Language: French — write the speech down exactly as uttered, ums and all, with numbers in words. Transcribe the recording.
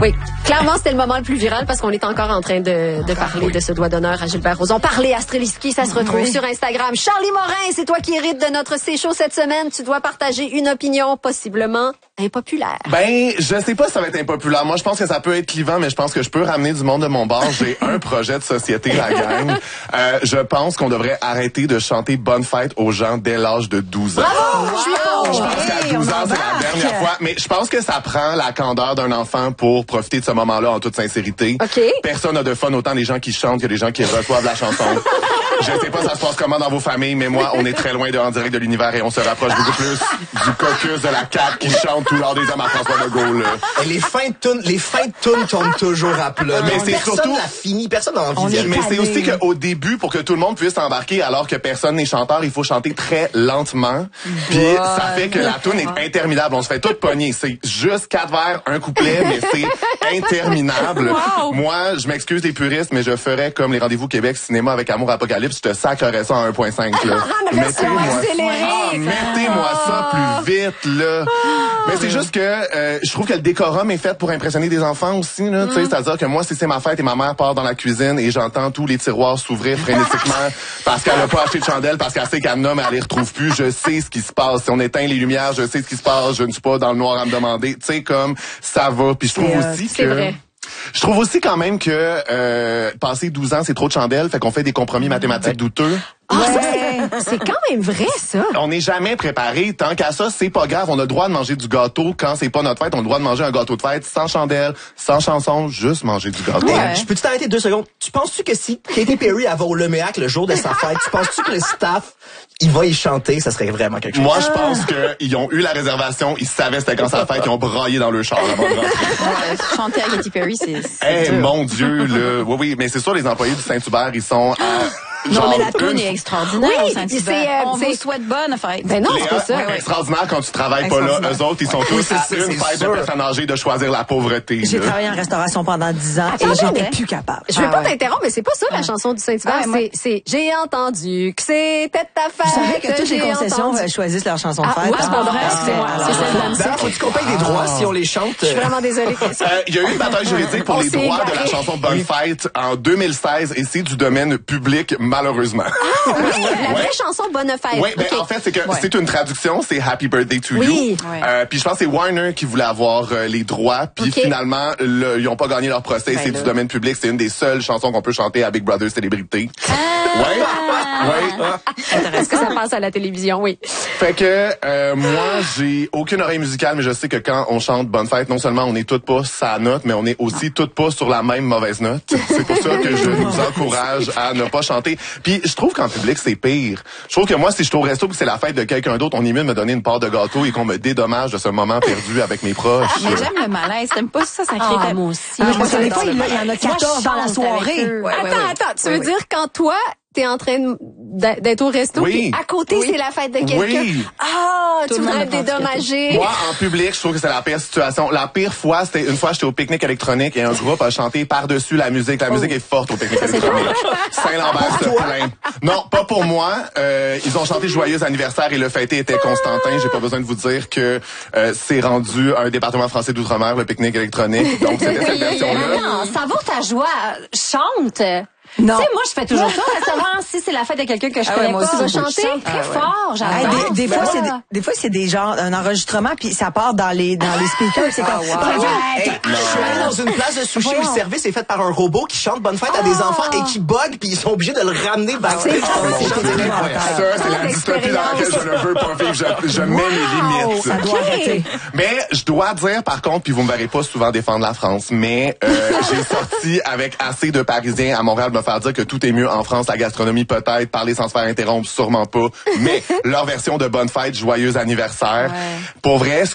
Oui, clairement, c'était le moment le plus viral parce qu'on est encore en train de, de parler oui. de ce doigt d'honneur à Gilbert Rozon. Parlez à Streliski, ça se retrouve oui. sur Instagram. Charlie Morin, c'est toi qui hérites de notre C-Show cette semaine. Tu dois partager une opinion possiblement impopulaire. Ben, je sais pas si ça va être impopulaire. Moi, je pense que ça peut être clivant, mais je pense que je peux ramener du monde de mon bord. J'ai un projet de société, la gang. Euh, je pense qu'on devrait arrêter de chanter Bonne fête aux gens dès l'âge de douze ans. Bravo! Wow. Je suis Je pense qu'à douze ans, c'est la dernière fois. Mais je pense que ça prend la candeur d'un enfant pour profiter de ce moment-là en toute sincérité. Okay. Personne n'a de fun, autant les gens qui chantent que les gens qui reçoivent la chanson. Je sais pas ça se passe comment dans vos familles, mais moi, on est très loin de En direct de l'univers et on se rapproche beaucoup plus du caucus de la C A Q qui chante tout l'heure des hommes à François Legault, là. Et les fins de tune, les fins de tune tombent toujours à plat. Mais c'est personne surtout n'a fini, personne n'a envie d'y Mais c'est aussi qu'au début, pour que tout le monde puisse embarquer alors que personne n'est chanteur, il faut chanter très lentement. Puis ouais. ça fait que la tune est interminable. On se fait tout pogner. C'est juste quatre vers, un couplet, mais c'est interminable. Wow. Moi, je m'excuse les puristes, mais je ferais comme les Rendez-vous Québec Cinéma avec Amour Apocalypse. Je te sacrerais ça en un virgule cinq, là. Mettez-moi ah, mettez-moi ça plus vite, là. Mais c'est juste que euh, je trouve que le décorum est fait pour impressionner des enfants aussi, là. Mm. Tu sais, c'est-à-dire que moi, si c'est ma fête et ma mère part dans la cuisine et j'entends tous les tiroirs s'ouvrir frénétiquement parce qu'elle a pas acheté de chandelle, parce qu'elle sait qu'elle en a, mais elle les retrouve plus. Je sais ce qui se passe. Si on éteint les lumières, je sais ce qui se passe. Je ne suis pas dans le noir à me demander. Tu sais, comme ça va. Puis je trouve euh, aussi que... Vrai. Je trouve aussi quand même que euh, passer douze ans, c'est trop de chandelles, fait qu'on fait des compromis mathématiques douteux. Ah, ouais. ça, c'est, c'est quand même vrai, ça. On n'est jamais préparé. Tant qu'à ça, c'est pas grave. On a le droit de manger du gâteau quand c'est pas notre fête. On a le droit de manger un gâteau de fête sans chandelle, sans chanson, juste manger du gâteau. Ouais. Je peux-tu t'arrêter deux secondes? Tu penses-tu que si Katy Perry avait au Leméac le jour de sa fête, tu penses-tu que le staff, il va y chanter? Ça serait vraiment quelque chose. Moi, je pense qu'ils ont eu la réservation, ils savaient c'était quand sa fête, ils ont braillé dans le char avant de rentrer. Ouais, chanter à Katy Perry, c'est... Eh, hey, mon Dieu, là. Oui, oui, mais c'est sûr, les employés du Saint-Hubert, ils sont... À... Genre, non, mais la toune est extraordinaire oui, au Saint-Hubert. Euh, on vous souhaite bonne fête. Ben non, c'est pas ça. C'est extraordinaire quand tu travailles pas là. Eux autres, ils sont tous oui, à ça, une fête sûr. de personnes âgées de choisir la pauvreté. J'ai là. travaillé en restauration pendant dix ans Attends, et j'étais plus capable. Je veux ah, pas ouais. t'interrompre, mais c'est pas ça la chanson du Saint-Hubert. Ah, ouais, c'est, c'est j'ai entendu que c'était ta fête. Vous savez que toutes les concessions entendu. choisissent leur chanson de fête. Ah, ouais, c'est pas vrai, excusez-moi. C'est celle d'Anne. Faut-tu qu'on paye des droits si on les chante? Je suis vraiment désolée. Il y a eu une bataille juridique pour les droits de la chanson Bonne fête en deux mille seize et c'est du domaine public, malheureusement. Ah oui, la vraie ouais. chanson Bonne fête. Oui, mais okay. en fait, c'est que ouais. c'est une traduction, c'est Happy Birthday to oui. You. Ouais. Euh, puis je pense que c'est Warner qui voulait avoir euh, les droits, puis okay. finalement, le, ils ont pas gagné leur procès, ben c'est là. du domaine public, c'est une des seules chansons qu'on peut chanter à Big Brother Célébrité. Ah. Ouais. Ouais. Est-ce que ça passe à la télévision? Oui. Fait que euh, moi, j'ai aucune oreille musicale, mais je sais que quand on chante Bonne fête, non seulement on est toutes pas sa note, mais on est aussi non. toutes pas sur la même mauvaise note. C'est pour ça que je vous encourage à ne pas chanter. Puis je trouve qu'en public, c'est pire. Je trouve que moi, si je suis au resto et que c'est la fête de quelqu'un d'autre, on est mieux de me donner une part de gâteau et qu'on me dédommage de ce moment perdu avec mes proches. Mais j'aime le malaise. T'aimes pas ça, ça crée ah, moi aussi. Ah, je pense que des fois, il y en a quatorze dans la soirée. Ouais, attends, ouais, attends. Tu ouais, veux ouais. dire quand toi, t'es en train d'être au resto, oui. puis à côté, oui. c'est la fête de quelqu'un. Oui. Ah, tu voudrais te dédommager. Moi, en public, je trouve que c'est la pire situation. La pire fois, c'était une fois, j'étais au pique-nique électronique et un groupe a chanté par-dessus la musique. La oh. musique est forte au pique-nique électronique. Saint-Lambert se plaint. Non, pas pour moi. Euh, ils ont chanté Joyeux anniversaire et le fêté était Constantin. J'ai pas besoin de vous dire que euh, c'est rendu un département français d'outre-mer, le pique-nique électronique. Donc, c'était cette version-là. Non, ça vaut ta joie. Chante. Non. Tu sais, moi, je fais toujours ça, savoir si c'est la fête de quelqu'un que je ah connais ouais, moi pas. aussi, Tu vas chanter chante. très ah, fort, ouais. j'adore. Des, des fois, c'est des, des fois, c'est des genres, un enregistrement, puis ça part dans les, dans les speakers. C'est ah, comme, wow. hey, hey, je suis allé dans une place de sushi où le service est fait par un robot qui chante Bonne fête à des enfants et qui bug, puis ils sont obligés de le ramener backstage. Ça, c'est la dystopie dans laquelle je ne veux pas vivre. Je, je mets mes limites. Ça doit arrêter. Mais je dois dire, par contre, puis vous me verrez pas souvent défendre la France, mais euh, j'ai sorti avec assez de Parisiens à Montréal me faire dire que tout est mieux en France, la gastronomie peut-être, parler sans se faire interrompre, sûrement pas, mais leur version de Bonne fête, Joyeux anniversaire. Ouais. Pour vrai,